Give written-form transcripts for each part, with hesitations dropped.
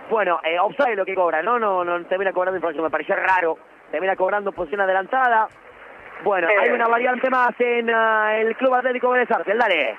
Bueno, offside lo que cobra, no termina cobrando infracción, me pareció raro, termina cobrando posición adelantada. Bueno, hay una variante más en el Club Atlético Vélez Arfiel, dale.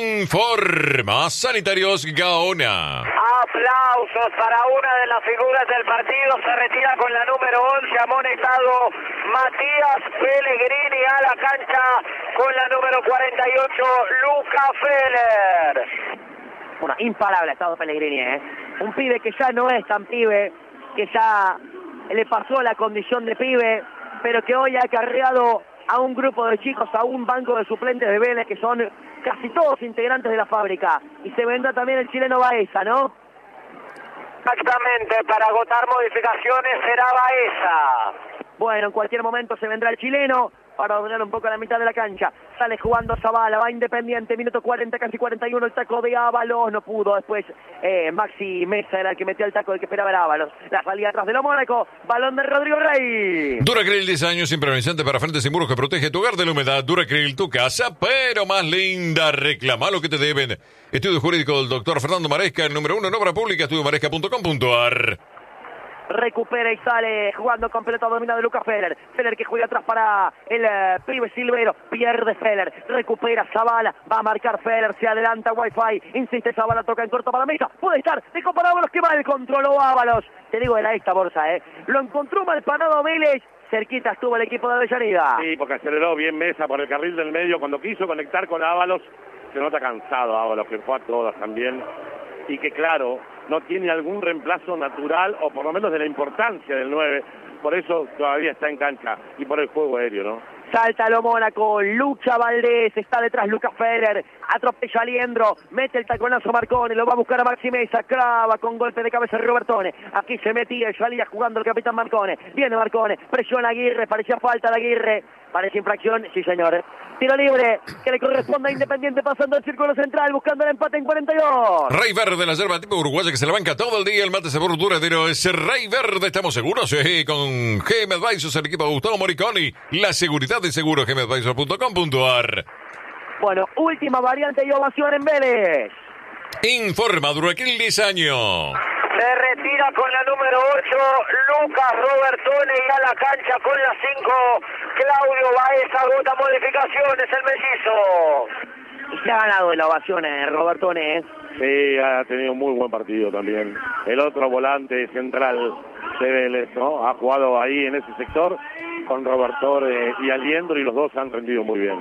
Informa Sanitarios Gaona. Aplausos para una de las figuras del partido. Se retira con la número 11, amonestado Matías Pellegrini a la cancha con la número 48, Luca Feller. Bueno, imparable ha estado Pellegrini, un pibe que ya no es tan pibe, que ya le pasó la condición de pibe, pero que hoy ha acarreado a un grupo de chicos, a un banco de suplentes de Vélez, que son casi todos integrantes de la fábrica. Y se vendrá también el chileno Baeza, ¿no? Exactamente, para agotar modificaciones será Baeza. Bueno, en cualquier momento se vendrá el chileno para dominar un poco la mitad de la cancha. Sale jugando Zavala, va Independiente, minuto 40, casi 41, el taco de Ábalos, no pudo. Después Maxi Mesa era el que metió el taco del que esperaba era Ábalos. La salida atrás de lo Mónaco, balón de Rodrigo Rey. Duracril 10 años, impermeabilizante para frentes y muros que protege tu hogar de la humedad. Duracril, tu casa, pero más linda. Reclama lo que te deben. Estudio jurídico del doctor Fernando Maresca, el número 1 en obra pública, estudiomaresca.com.ar. Recupera y sale jugando con pelota dominada de Lucas Feller. Feller que juega atrás para el pibe Silvero. Pierde Feller. Recupera Zavala. Va a marcar Feller. Se adelanta Wi-Fi. Insiste Zavala. Toca en corto para la mesa. Puede estar. Dejó para Ábalos que mal controló Ábalos. Te digo, era esta bolsa, Lo encontró mal parado Vélez. Cerquita estuvo el equipo de Avellaneda. Sí, porque aceleró bien Mesa por el carril del medio. Cuando quiso conectar con Ábalos, se nota cansado Ábalos, que fue a todas también. Y que claro, no tiene algún reemplazo natural, o por lo menos de la importancia del 9, por eso todavía está en cancha, y por el juego aéreo, ¿no? Salta lo Mónaco, lucha Valdés, está detrás Lucas Feller, atropella a Liendro, mete el taconazo Marcone, lo va a buscar a Maxi Mesa, clava con golpe de cabeza Robertone, aquí se metía y salía jugando el capitán Marcone, viene Marcone, presiona a Aguirre, parecía falta de Aguirre, parece infracción, sí señor. Tiro libre, que le corresponde a Independiente pasando al círculo central, buscando el empate en 42. Rey Verde, la yerba tipo uruguaya que se la banca todo el día, el mate sabor duradero es Rey Verde, estamos seguros, con GM Advisors, el equipo de Gustavo Moriconi, la seguridad de seguro, gmadvisors.com.ar. Bueno, última variante y ovación en Vélez. Informa Duracril 10 años. Se retira con la número 8, Lucas Robertone, y a la cancha con la 5, Claudio Baeza. Agota modificaciones el mellizo. Y se ha ganado la ovación, Robertone, Sí, ha tenido un muy buen partido también. El otro volante central de Vélez, ¿no? Ha jugado ahí en ese sector con Robertone y Aliendro, y los dos han rendido muy bien.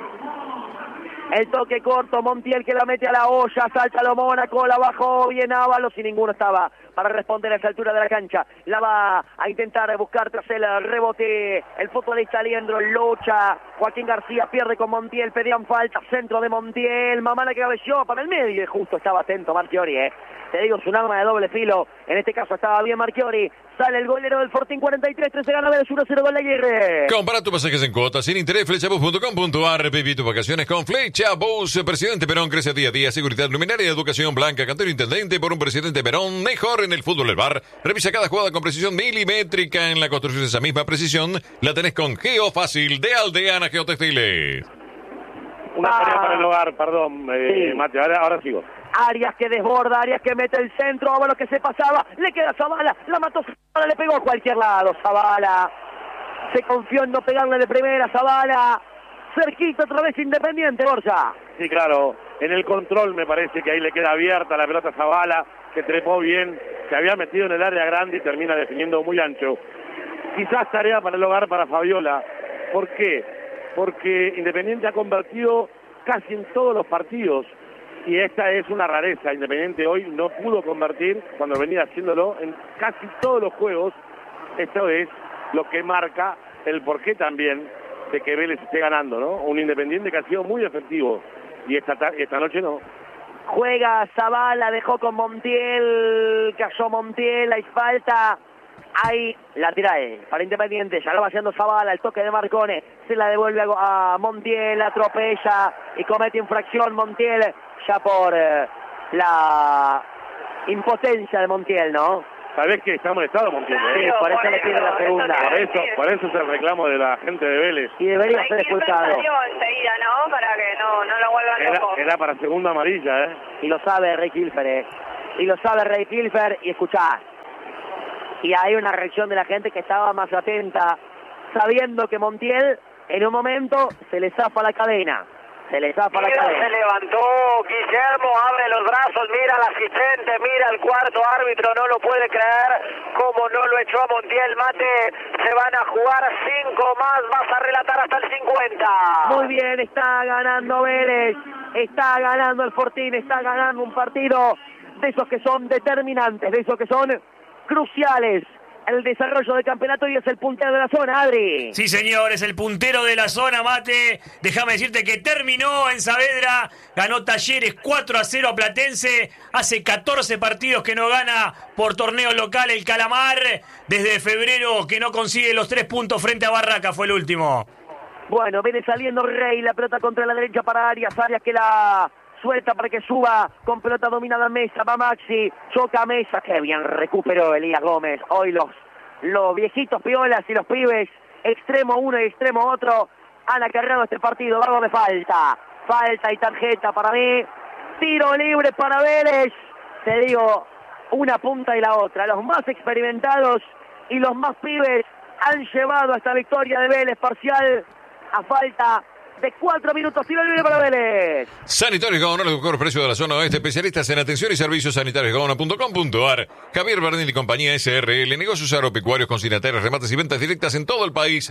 El toque corto, Montiel que la mete a la olla, salta lo Mónaco, la bajó bien Ábalos y ninguno estaba para responder a esa altura de la cancha. La va a intentar buscar tras el rebote el futbolista Aliendro, lucha, Joaquín García pierde con Montiel, pedían falta, centro de Montiel, Mamana que cabeció para el medio y justo estaba atento Marchiori, Te digo, es un arma de doble filo, en este caso estaba bien Marchiori. Sale el golero del Fortín 43, se gana Vélez 1-0 gol de Aguirre. Compara tus pasajes en cuotas sin interés, flechabus.com.ar. Viví tus vacaciones con Flechabus. Presidente Perón crece día a día. Seguridad, luminaria, educación, blanca, cantero intendente por un presidente Perón. Mejor en el fútbol del bar. Revisa cada jugada con precisión milimétrica. En la construcción de esa misma precisión la tenés con Geofácil de Aldeana Geotextiles. Una tarea para el hogar, perdón, Sí. Mate, ahora sigo. Arias que desborda, Arias que mete el centro, Ábalos que se pasaba, le queda Zavala, la mató Zavala, le pegó a cualquier lado, Zavala, se confió en no pegarle de primera, Zavala, cerquita otra vez Independiente, Borja. Sí, claro, en el control me parece que ahí le queda abierta la pelota a Zavala, que trepó bien, se había metido en el área grande y termina definiendo muy ancho. Quizás tarea para el hogar para Fabiola. ¿Por qué? Porque Independiente ha convertido casi en todos los partidos, y esta es una rareza. Independiente hoy no pudo convertir cuando venía haciéndolo en casi todos los juegos. Esto es lo que marca el porqué también de que Vélez esté ganando, ¿no? Un Independiente que ha sido muy efectivo, y esta noche no. Juega Zavala, dejó con Montiel, cayó Montiel, hay falta, ahí la tira para Independiente, ya lo va haciendo Zavala, el toque de Marcone, se la devuelve a Montiel, atropella y comete infracción Montiel, ya por la impotencia de Montiel, ¿no? Sabés que está molestado Montiel, Sí, por eso le pide la segunda. Por eso es el reclamo de la gente de Vélez. Y debería ser expulsado. Enseguida, ¿no? Para que no lo vuelvan loco. Era para segunda amarilla, Y lo sabe Rey Kilfer, Y lo sabe Rey Kilfer, y escuchá, Y hay una reacción de la gente que estaba más atenta, sabiendo que Montiel en un momento se le zafa la cadena. Se le zafa la cadena. Se levantó Guillermo, abre los brazos, mira al asistente, mira al cuarto árbitro, no lo puede creer, como no lo echó a Montiel. Mate, se van a jugar 5 más, vas a relatar hasta el 50. Muy bien, está ganando Vélez, está ganando el Fortín, está ganando un partido de esos que son determinantes, de esos que son cruciales. El desarrollo del campeonato y es el puntero de la zona, Adri. Sí, señor, es el puntero de la zona, Mate. Déjame decirte que terminó en Saavedra, ganó Talleres 4-0 a Platense. Hace 14 partidos que no gana por torneo local el Calamar. Desde febrero que no consigue los 3 puntos frente a Barraca, fue el último. Bueno, viene saliendo Rey, la pelota contra la derecha para Arias que la suelta para que suba con pelota dominada Mesa, va Maxi, choca Mesa, que bien recuperó Elías Gómez. Hoy los viejitos piolas y los pibes, extremo uno y extremo otro, han acarreado este partido. Algo de falta y tarjeta para mí, tiro libre para Vélez. Te digo, una punta y la otra, los más experimentados y los más pibes han llevado a esta victoria de Vélez parcial a falta de 4 minutos. Tiro libre para Vélez. Sanitarios Gaona, los mejores precios de la zona oeste, especialistas en atención y servicios sanitarios. Gaona.com.ar. Javier Bardín y compañía SRL, negocios agropecuarios, consignatarios, remates y ventas directas en todo el país.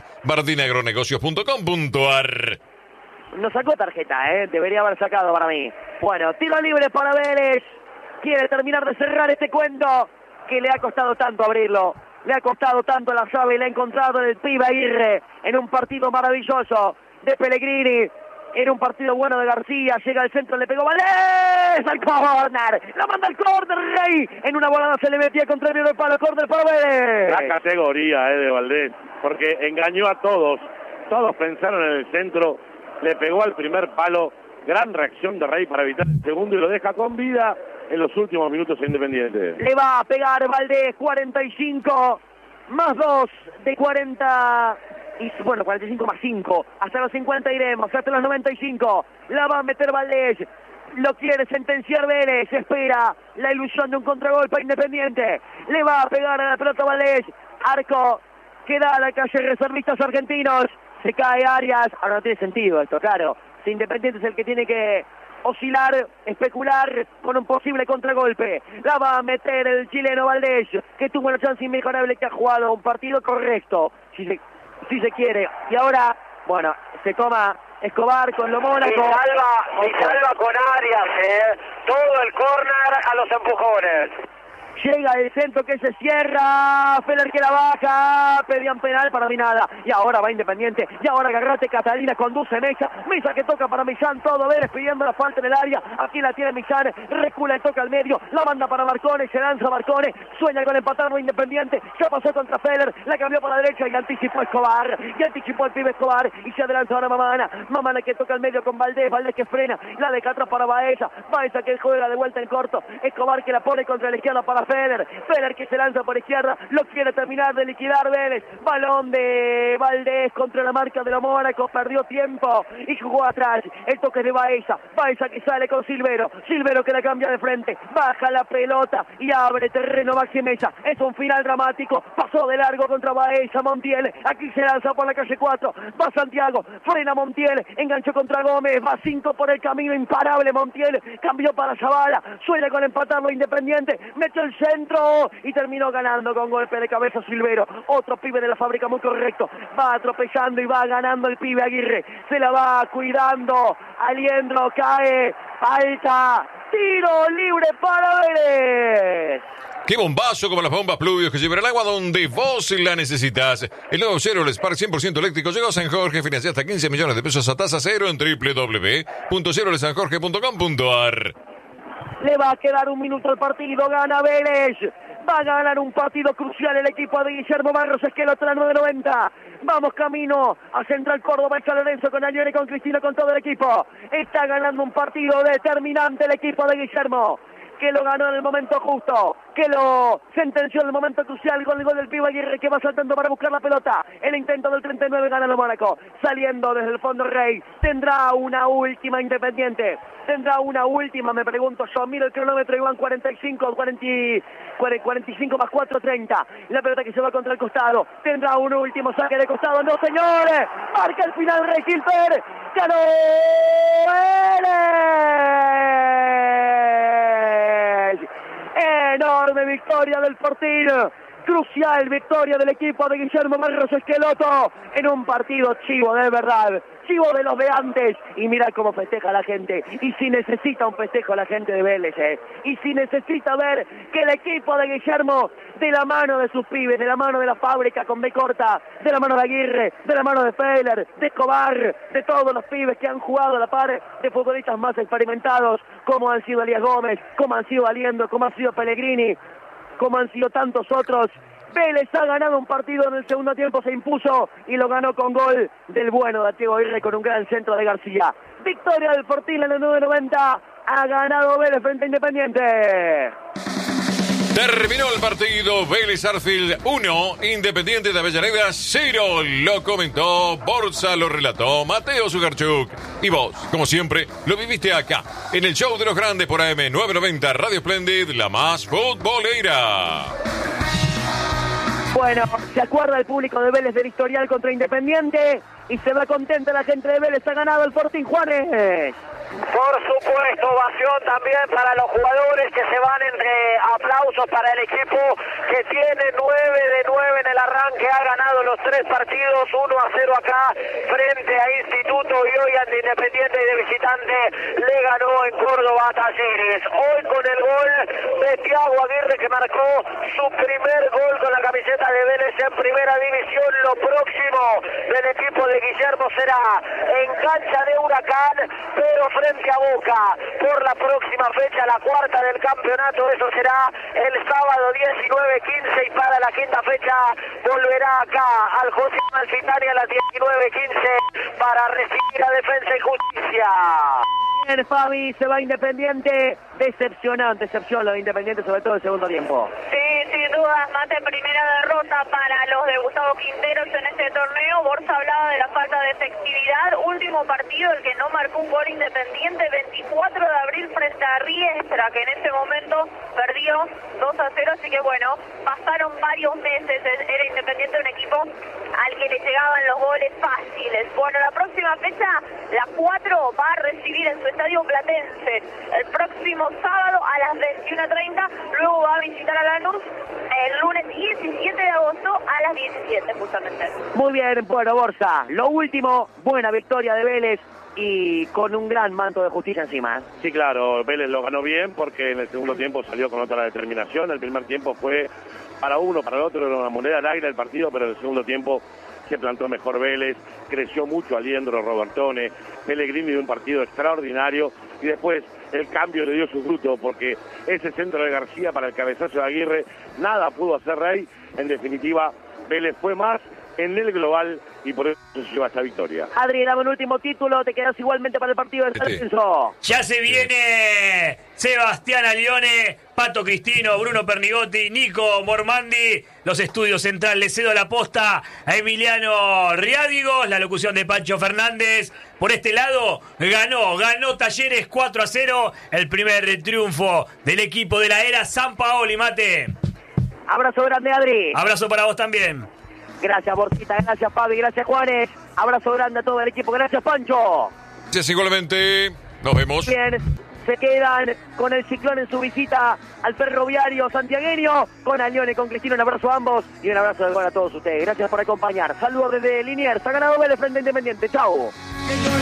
bardinagronegocios.com.ar. No sacó tarjeta, debería haber sacado para mí. Bueno, tiro libre para Vélez. Quiere terminar de cerrar este cuento que le ha costado tanto abrirlo. Le ha costado tanto la llave y le ha encontrado el pibe Aguirre en un partido maravilloso de Pellegrini, en un partido bueno de García. Llega al centro, le pegó Valdés al córner, la manda al córner Rey, en una volada se le metía contra el medio del palo, córner para Vélez. La categoría de Valdés, porque engañó a todos pensaron en el centro, le pegó al primer palo, gran reacción de Rey para evitar el segundo y lo deja con vida en los últimos minutos a Independiente. Le va a pegar Valdés, 45 más 2 de 40. Y bueno, 45 más 5, hasta los 50 iremos, hasta los 95, la va a meter Valdés, lo quiere sentenciar Vélez, espera la ilusión de un contragolpe Independiente, le va a pegar a la pelota Valdés, arco, queda a la calle reservistas argentinos, se cae Arias, ahora no tiene sentido esto, claro, si Independiente es el que tiene que oscilar, especular con un posible contragolpe, la va a meter el chileno Valdés, que tuvo una chance inmejorable, que ha jugado un partido correcto, si se quiere, y ahora, bueno, se toma Escobar con lo Mónaco. Y salva con Arias, todo el córner a los empujones. Llega el centro que se cierra, Feller que la baja, pedían penal, para mí nada, y ahora va Independiente, y ahora agarrate Catalina, conduce Mesa que toca para Millán, todo Vélez pidiendo la falta en el área, aquí la tiene Millán, recula y toca al medio, la manda para Marcone, se lanza Marcone, sueña con empatarlo Independiente, ya pasó contra Feller, la cambió para la derecha y anticipó Escobar, y anticipó el pibe Escobar, y se adelanta ahora Mamana que toca al medio con Valdés que frena, la deja atrás para Baeza que juega de vuelta en corto, Escobar que la pone contra la izquierda para Feller que se lanza por izquierda, lo quiere terminar de liquidar Vélez, balón de Valdés contra la marca de los Mónaco, perdió tiempo y jugó atrás, el toque de Baeza que sale con Silvero que la cambia de frente, baja la pelota y abre terreno Maxi Mesa, es un final dramático, pasó de largo contra Baeza, Montiel, aquí se lanza por la calle 4, va Santiago, frena Montiel, enganchó contra Gómez, va 5 por el camino, imparable Montiel, cambió para Zavala, suele con empatarlo Independiente, mete el centro y terminó ganando con golpe de cabeza Silvero, otro pibe de la fábrica muy correcto, va atropellando y va ganando el pibe Aguirre, se la va cuidando, Aliendro cae, falta, tiro libre para Vélez. ¡Qué bombazo como las bombas Pluvios que llevan el agua donde vos la necesitas! El nuevo Cero Spark 100% eléctrico llegó a San Jorge, financia hasta 15 millones de pesos a tasa cero en www.cerolesanjorge.com.ar. Le va a quedar un minuto al partido, gana Vélez, va a ganar un partido crucial el equipo de Guillermo Barros Esqueloto, la 990. Vamos camino a Central Córdoba, el San Lorenzo con Añone, con Cristina, con todo el equipo. Está ganando un partido determinante el equipo de Guillermo, que lo ganó en el momento justo, que lo sentenció en el momento crucial con el gol del Pibe Aguirre, que va saltando para buscar la pelota. El intento del 39 gana el Mónaco, saliendo desde el fondo Rey. Tendrá una última Independiente. Tendrá una última, me pregunto yo. Miro el cronómetro y van 45 más 4, 30. La pelota que se va contra el costado. Tendrá un último saque de costado. ¡No, señores! Marca el final Rey Gilbert. ¡Ganó Vélez! Enorme victoria del Fortín. Crucial victoria del equipo de Guillermo Barros Esqueloto en un partido chivo de verdad, chivo de los de antes. Y mira cómo festeja la gente. Y si necesita un festejo la gente de Vélez, y si necesita ver que el equipo de Guillermo, de la mano de sus pibes, de la mano de la fábrica con B corta, de la mano de Aguirre, de la mano de Feller, de Escobar, de todos los pibes que han jugado a la par de futbolistas más experimentados, como han sido Elías Gómez, como han sido Aliendo, como ha sido Pellegrini, como han sido tantos otros. Vélez ha ganado un partido en el segundo tiempo, se impuso y lo ganó con gol del bueno de Diego Aguirre con un gran centro de García. Victoria del Fortín en el 9:90, ha ganado Vélez frente a Independiente. Terminó el partido, Vélez Sarsfield 1, Independiente de Avellaneda 0. Lo comentó Borsa, lo relató Mateo Zugarchuk. Y vos, como siempre, lo viviste acá, en el show de los grandes por AM 990 Radio Splendid, la más futbolera. Bueno, se acuerda el público de Vélez del historial contra Independiente y se va contenta la gente de Vélez. Ha ganado el Fortín, Juanes. Por supuesto, ovación también para los jugadores que se van entre aplausos para el equipo que tiene 9 de 9 en el arranque, ha ganado los 3 partidos, 1-0 acá frente a Instituto y hoy ante Independiente y de visitante le ganó en Córdoba a Talleres. Hoy con el gol de Thiago Aguirre que marcó su primer gol con la camiseta de Vélez en primera división. Lo próximo del equipo de Guillermo será en cancha de Huracán, pero frente a Boca por la próxima fecha, la cuarta del campeonato. Eso será el sábado 19-15 y para la quinta fecha volverá acá al José Malfitani a las 19-15 para recibir a Defensa y Justicia. Bien, Fabi, se va Independiente. Decepcionante, decepción lo de Independiente, sobre todo el segundo tiempo. Sí, sin dudas, Mate, primera derrota para los de Gustavo Quinteros en este torneo. Borsa hablaba de la falta de efectividad. Último partido, el que no marcó un gol Independiente, 24 de abril frente a Riestra, que en ese momento perdió 2-0. Así que bueno, pasaron varios meses. Era Independiente un equipo al que le llegaban los goles fáciles. Bueno, la próxima fecha, la 4, va a recibir en su estadio Platense el próximo sábado a las 21:30, luego va a visitar a Lanús el lunes 17 de agosto a las 17 justamente. Muy bien, bueno, Borsa, lo último, buena victoria de Vélez y con un gran manto de justicia encima. Sí, claro, Vélez lo ganó bien porque en el segundo tiempo salió con otra determinación. El primer tiempo fue para uno, para el otro, era una moneda al aire el partido, pero en el segundo tiempo se plantó mejor Vélez, creció mucho Aliendro, Robertone, Pellegrini de un partido extraordinario y después el cambio le dio su fruto porque ese centro de García para el cabezazo de Aguirre, nada pudo hacer Rey. En definitiva, Vélez fue más en el global y por eso se lleva esta victoria. Adri, dame un último título, te quedas igualmente para el partido del descenso. Ya se viene Sebastián Alione, Pato Cristino, Bruno Pernigotti, Nico Mormandi, los estudios centrales. Le cedo la posta a Emiliano Riádigos, la locución de Pancho Fernández. Por este lado, ganó Talleres 4-0, el primer triunfo del equipo de la era San Paoli, Mate. Abrazo grande, Adri. Abrazo para vos también. Gracias, Borcita, gracias, Fabi, gracias, Juanes. Abrazo grande a todo el equipo, gracias, Pancho. Gracias igualmente, nos vemos. Bien, se quedan con el Ciclón en su visita al ferroviario santiagueño, con Alione, con Cristino, un abrazo a ambos y un abrazo de gol a todos ustedes. Gracias por acompañar. Saludos desde Liniers, ha ganado Vélez frente a Independiente, chau.